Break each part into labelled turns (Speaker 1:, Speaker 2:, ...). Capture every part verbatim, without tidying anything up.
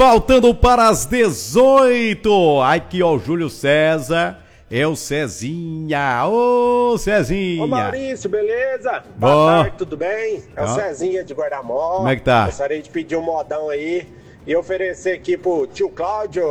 Speaker 1: Faltando para as dezoito. Aqui, ó, o Júlio César. É o Cezinha. Ô, Cezinha.
Speaker 2: Ô, Maurício, beleza?
Speaker 1: Boa.
Speaker 2: Boa tarde, tudo bem? É o Cezinha de Guardamó.
Speaker 1: Como é que tá?
Speaker 2: Gostaria de pedir um modão aí e oferecer aqui pro tio Cláudio.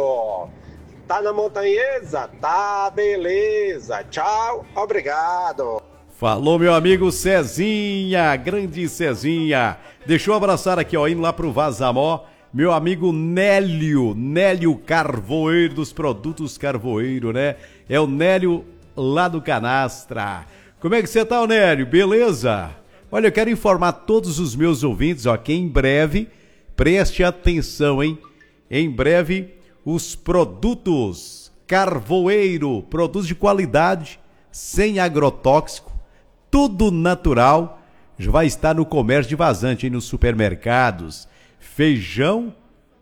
Speaker 2: Tá na montanhesa? Tá, beleza. Tchau, obrigado.
Speaker 1: Falou, meu amigo Cezinha, grande Cezinha. Deixa eu abraçar aqui, ó, indo lá pro Vazamó, meu amigo Nélio, Nélio Carvoeiro, dos produtos Carvoeiro, né? É o Nélio lá do Canastra. Como é que você tá, Nélio? Beleza? Olha, eu quero informar todos os meus ouvintes, ó, que em breve, preste atenção, hein? Em breve, os produtos Carvoeiro, produtos de qualidade, sem agrotóxico, tudo natural, já vai estar no comércio de Vazante, hein, nos supermercados. Feijão,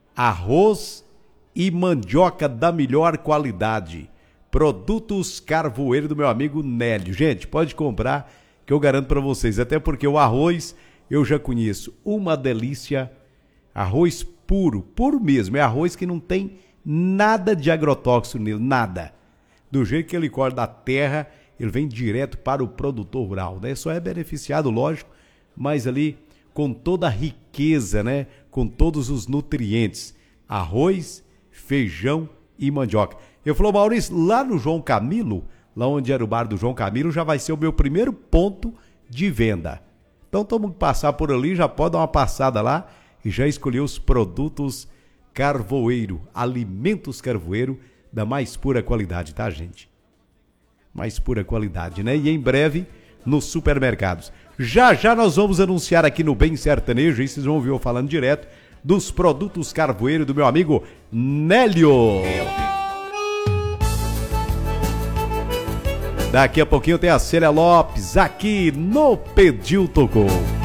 Speaker 1: arroz e mandioca da melhor qualidade. Produtos Carvoeiro do meu amigo Nélio. Gente, pode comprar que eu garanto para vocês, até porque o arroz eu já conheço, uma delícia. Arroz puro, puro mesmo, é arroz que não tem nada de agrotóxico nele, nada. Do jeito que ele corta da terra, ele vem direto para o produtor rural, né? Só é beneficiado, lógico, mas ali com toda a riqueza, né? Com todos os nutrientes, arroz, feijão e mandioca. Eu falou, Maurício, lá no João Camilo, lá onde era o bar do João Camilo, já vai ser o meu primeiro ponto de venda. Então, todo mundo que passar por ali já pode dar uma passada lá e já escolher os produtos Carvoeiro, alimentos Carvoeiro da mais pura qualidade, tá, gente? Mais pura qualidade, né? E em breve nos supermercados. Já já nós vamos anunciar aqui no Bem Sertanejo, e vocês vão ouvir eu falando direto dos produtos Carvoeiro do meu amigo Nélio. Daqui a pouquinho tem a Célia Lopes aqui no Pediu Tocou.